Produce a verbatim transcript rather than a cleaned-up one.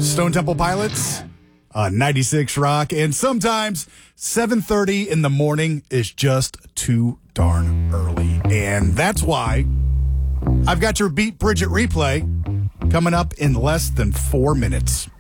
Stone Temple Pilots, uh, ninety-six Rock, and sometimes seven thirty in the morning is just too darn early. And that's why I've got your Beat Bridget replay coming up in less than four minutes.